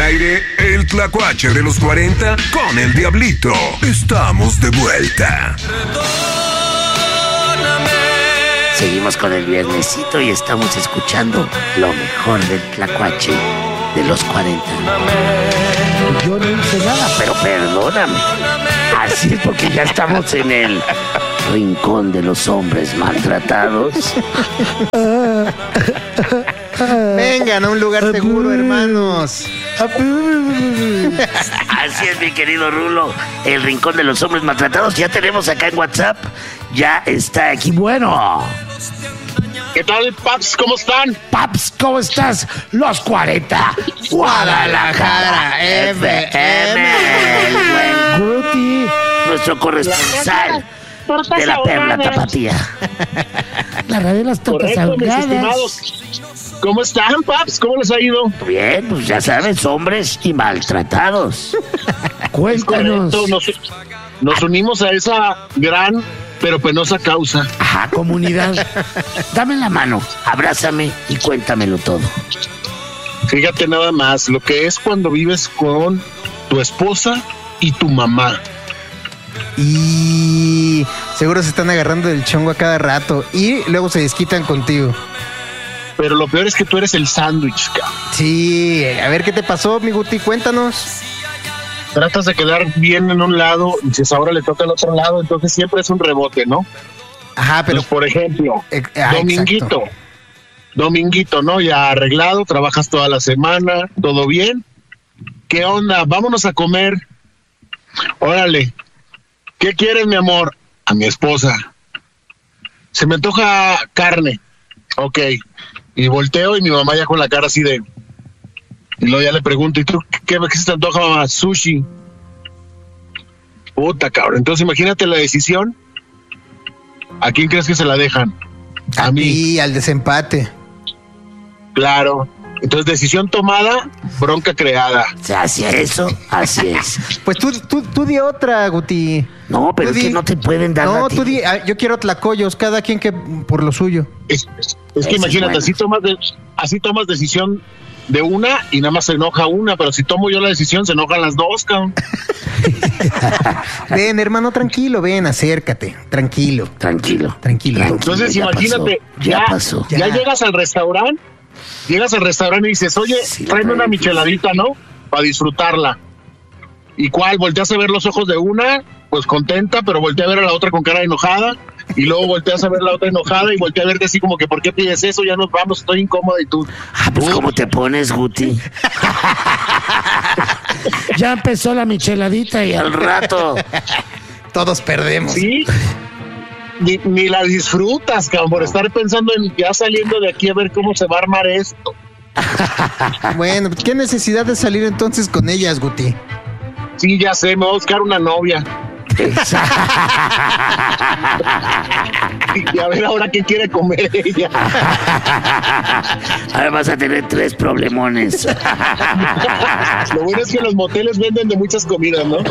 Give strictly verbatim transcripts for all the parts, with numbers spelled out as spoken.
aire el Tlacuache de los cuarenta con el Diablito. Estamos de vuelta. Seguimos con el viernesito y estamos escuchando lo mejor del Tlacuache de los cuarenta. Yo no hice nada, pero perdóname. Así es, porque ya estamos en el rincón de los hombres maltratados. Vengan a un lugar seguro, hermanos. Así es, mi querido Rulo. El rincón de los hombres maltratados. Ya tenemos acá en WhatsApp. Ya está aquí. Bueno. ¿Qué tal, Paps? ¿Cómo están? Paps, ¿cómo estás? Los cuarenta. Guadalajara F M. El buen Guti, nuestro corresponsal de la Perla Tapatía. La radio de las tortas ahogadas. ¿Cómo están, Paps? ¿Cómo les ha ido? Bien, pues ya sabes, hombres y maltratados. Cuéntanos. Nos, nos unimos a esa gran pero penosa causa. Ajá, comunidad. Dame la mano, abrázame y cuéntamelo todo. Fíjate nada más, lo que es cuando vives con tu esposa y tu mamá. Y seguro se están agarrando del chongo a cada rato y luego se desquitan contigo. Pero lo peor es que tú eres el sándwich, cabrón. Sí, a ver qué te pasó, mi Guti, cuéntanos. Tratas de quedar bien en un lado y si ahora le toca al otro lado, entonces siempre es un rebote, ¿no? Ajá, pero... Entonces, por ejemplo, eh, ah, dominguito, exacto. dominguito, ¿no? Ya arreglado, trabajas toda la semana, todo bien. ¿Qué onda? Vámonos a comer. Órale. ¿Qué quieres, mi amor? A mi esposa. Se me antoja carne. Ok. Y volteo y mi mamá ya con la cara así de... Y luego ya le pregunto, ¿y tú qué, qué se te antoja, mamá? Sushi. Puta, cabrón. Entonces imagínate la decisión. ¿A quién crees que se la dejan? A, a mí. Y al desempate. Claro. Entonces, decisión tomada, bronca creada. Así es eso, así es. Pues tú, tú, tú di otra, Guti. No, pero tú es di... que no te pueden dar. No, a ti. tú di, yo quiero tlacoyos, cada quien que por lo suyo. Es, es que imagínate, es bueno. así tomas de, así tomas decisión de una y nada más se enoja una, pero si tomo yo la decisión se enojan las dos, cabrón. Ven, hermano, tranquilo, ven, acércate, tranquilo. Tranquilo. Tranquilo. Entonces ya imagínate, pasó, ya, ya, pasó. ya, ya llegas al restaurante, llegas al restaurante y dices, oye, sí, tráeme una micheladita, ¿no? Para disfrutarla. ¿Y cuál? Volteas a ver los ojos de una, pues contenta, pero voltea a ver a la otra con cara enojada, y luego volteas a ver a la otra enojada y voltea a verte así como que, ¿por qué pides eso? Ya nos vamos, estoy incómoda y tú. Ah, pues, ¿cómo te pones, Guti? Ya empezó la micheladita y al rato todos perdemos. Sí. Ni, ni la disfrutas, cabrón, por estar pensando en ya saliendo de aquí a ver cómo se va a armar esto. Bueno, ¿qué necesidad de salir entonces con ellas, Guti? Sí, ya sé, me voy a buscar una novia. Y a ver ahora qué quiere comer ella. Ahora vas a tener tres problemones. Lo bueno es que los moteles venden de muchas comidas, ¿no?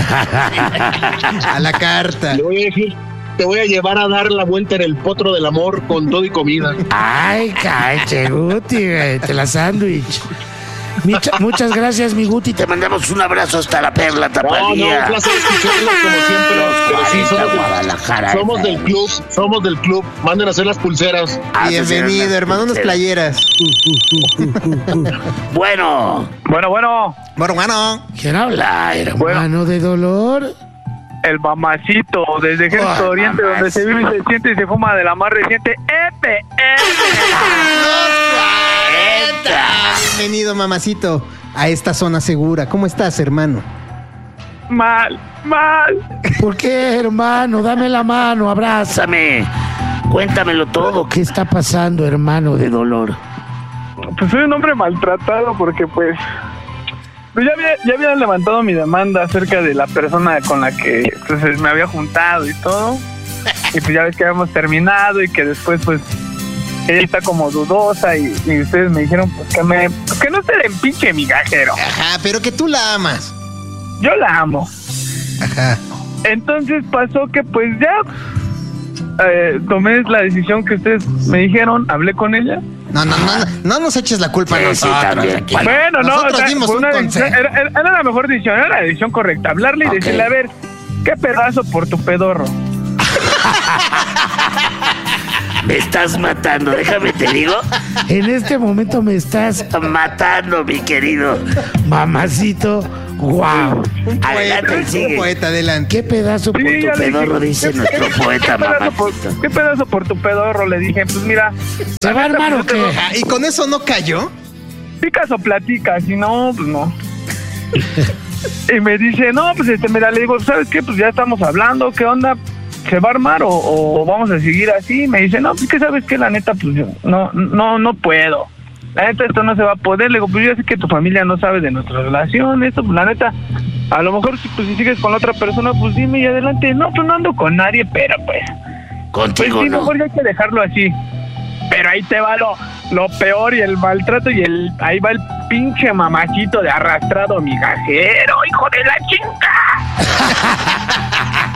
A la carta. Le voy a decir, te voy a llevar a dar la vuelta en el potro del amor con todo y comida. Ay, cache, Guti, te la sándwich. Mucha, muchas gracias, mi Guti. Te mandamos un abrazo hasta la Perla Tapatía. No, no, un placer escucharlos como siempre. Pero sí, somos, Guadalajara, del, somos del club, somos del club. Manden a hacer las pulseras. Ah, bienvenido, hermano, unas playeras. Bueno. Bueno, bueno. Bueno, bueno. ¿Quién habla, hermano bueno. de dolor? El mamacito, desde Ejército oh, Oriente, mamacito. Donde se vive y se siente y se fuma de la más reciente F M. Bienvenido, mamacito, a esta zona segura. ¿Cómo estás, hermano? Mal, mal. ¿Por qué, hermano? Dame la mano, abrázame. Cuéntamelo todo. ¿Qué está pasando, hermano de dolor? Pues soy un hombre maltratado porque, pues... Pues ya había, ya había levantado mi demanda acerca de la persona con la que pues, me había juntado y todo. Y pues ya ves que habíamos terminado y que después, pues... Ella está como dudosa y, y ustedes me dijeron pues que me pues que no se den pinche migajero. Ajá, pero que tú la amas. Yo la amo. Ajá. Entonces pasó que pues ya eh, tomé la decisión que ustedes me dijeron, hablé con ella No, no, no, no nos eches la culpa Sí, a sí, nosotros. también. aquí. Bueno, no, nosotros o sea, dimos fue un una consejo. decisión- era, era la mejor decisión, era la decisión correcta. Hablarle y Ok. decirle, a ver, qué pedazo por tu pedorro. Me estás matando, déjame te digo. En este momento me estás Matando, mi querido. mamacito. Wow. Un Adelante, poeta, sigue. un poeta, adelante. Qué pedazo por Sí, tu ya le pedorro, dije, dice ¿qué- nuestro qué- poeta, ¿qué pedazo por- mamacito. ¿Qué pedazo por tu pedorro? Le dije, pues mira, ¿Se va a armar o qué? Ah, ¿y con eso no cayó? picas o platicas, si no, pues no. Y me dice, no, pues este, mira, le digo, ¿sabes qué? Pues ya estamos hablando, ¿qué onda? ¿Se va a armar o, o vamos a seguir así? Me dice, no, pues que sabes que la neta, pues yo no, no, no puedo. La neta, esto no se va a poder. Le digo, pues yo sé que tu familia no sabe de nuestra relación, esto, pues la neta, a lo mejor si, pues, si sigues con la otra persona, pues dime y adelante. No, pues no ando con nadie, pero pues, pues Contigo sí, no. mejor ya hay que dejarlo así. Pero ahí te va lo, lo peor y el maltrato y el ahí va el pinche mamacito de arrastrado migajero, hijo de la chinga.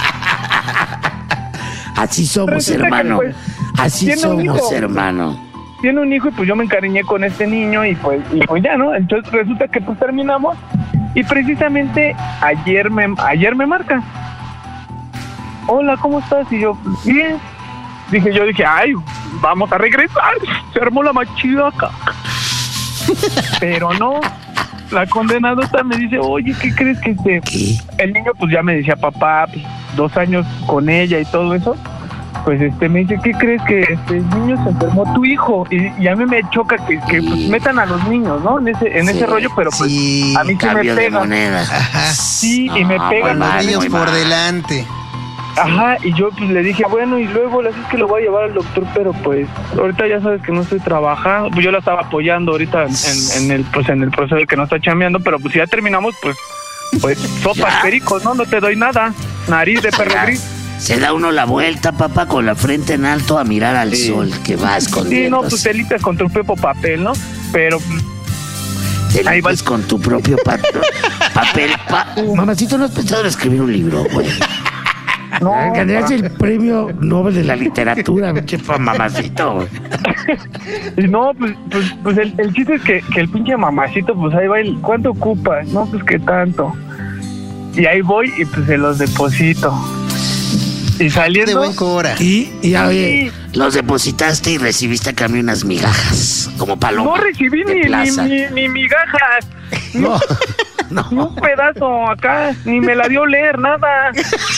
Así somos, Resulta que, hermano. pues, Así tiene un somos. hijo. Hermano. Tiene un hijo y pues yo me encariñé con este niño y pues, y pues ya, ¿no? Entonces resulta que pues terminamos y precisamente ayer me, ayer me marca. Hola, ¿cómo estás? Y yo, pues, bien. Dije, yo dije, ay, vamos a regresar. Se armó la machida acá. Pero no. La condenadota me dice, oye, ¿qué crees que este? ¿Qué? El niño pues ya me decía, papá, pues, dos años con ella y todo eso. Pues este me dice, ¿qué crees que este el niño se enfermó tu hijo? Y, y a mí me choca que, que pues, metan a los niños, ¿no? En ese, en Sí, ese rollo, pero pues sí, a mí sí me Cambio de pega. moneda. Ajá. Sí, y me No, pegan muy Los mal, niños muy por mal. delante. Ajá, y yo pues le dije, bueno, y luego le dije que lo voy a llevar al doctor, pero pues ahorita ya sabes que no estoy trabajando, pues yo la estaba apoyando ahorita en, en, en el pues en el proceso de que no está chameando, pero pues si ya terminamos, pues pues sopas Ya. pericos, ¿no? No te doy nada, nariz de perro Ya. gris. Se da uno la vuelta, papá, con la frente en alto a mirar al Sí. sol que va escondiendo. Sí, no, pues te limpias con tu propio papel, ¿no? Pero Te ahí va limpias con tu propio pa- papel. Pa- Mamacito, ¿no has pensado Pensado en escribir un libro, güey. no, Ganaste el premio Nobel de la literatura, Che, pa- mamacito, güey. y no, pues, pues, pues el, el chiste es que, que el pinche mamacito, pues ahí va el, ¿cuánto ocupas? No, pues qué tanto. Y ahí voy y pues se los deposito. Y De saliendo, buen cora. Y, y a ver, Los depositaste y recibiste a cambio unas migajas, como paloma. no recibí de ni, ni, plaza. ni, ni migajas, no, ni un pedazo acá, ni me la dio leer, nada.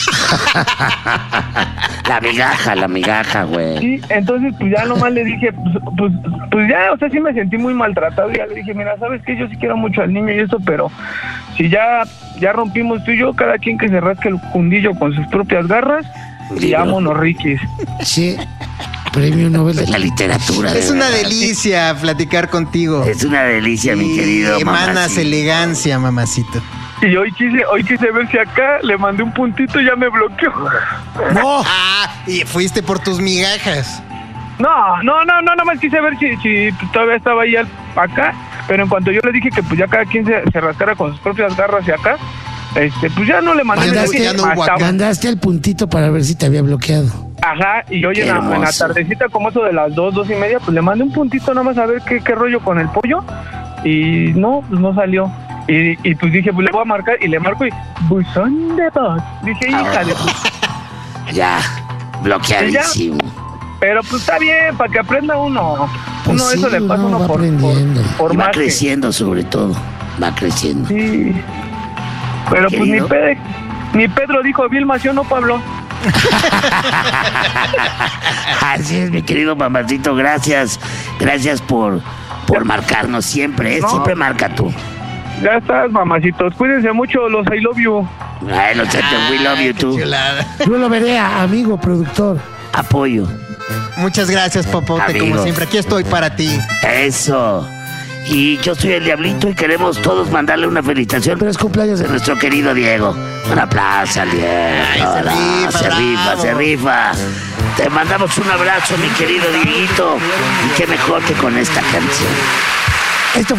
La migaja, la migaja, güey. Sí, entonces pues ya nomás le dije, pues, pues, pues ya, o sea, sí me sentí muy maltratado. Ya le dije, mira, ¿sabes qué? Yo sí quiero mucho al niño y eso, pero si ya, ya rompimos tú y yo, cada quien que se rasque el fundillo con sus propias garras, y Libro. vámonos, riquis. che, premio Nobel de Es la literatura. Es de una verdad. delicia platicar contigo. Es una delicia, mi Y querido emanas mamacito. elegancia, mamacito. Y hoy quise, hoy quise ver si acá le mandé un puntito y ya me bloqueó. No. Ah, y fuiste por tus migajas. No, no, no, no, nomás quise ver si, si todavía estaba ahí al- acá, pero en cuanto yo le dije que pues ya cada quien se, se rascara con sus propias garras y acá, este, pues ya no le mandé Mandaste- mensaje, ya no hubo hasta- acá. mandaste el puntito para ver si te había bloqueado. Ajá, y hoy Qué en la, en la hermoso. tardecita, como eso de las dos, dos y media, pues le mandé un puntito nada más a ver qué, qué rollo con el pollo, y no, pues no salió. Y, y pues dije, pues le voy a marcar, y le marco y, buzón de voz. Dije, hija de... pu-". Ya, bloqueadísimo. Pero pues está bien, para que aprenda uno. Pues Uno sí, eso le pasa uno uno va por, por, aprendiendo. por Y va más que- creciendo sobre todo. Va creciendo. Sí. Pero pues ni, Querido. Pe- ni Pedro dijo Vilma, ¿sí o no, Pablo? Así es, mi querido mamacito. Gracias. Gracias por, por marcarnos siempre. ¿eh? No. Siempre marca tú. Ya estás, mamacitos. Cuídense mucho, los I love you. Ay, lo siento, we love you Qué too. chulada. Yo lo veré, amigo productor. Apoyo. Muchas gracias, Popote, Amigo. como siempre. Aquí estoy para ti. Eso. Y yo soy el Diablito y queremos todos mandarle una felicitación Pero es cumpleaños de de nuestro querido Diego. Un aplauso al Diego. Ay, se Hola, rifa, se rifa, bravo. se rifa. Te mandamos un abrazo, mi querido Dieguito. Y qué mejor que con esta canción. Esto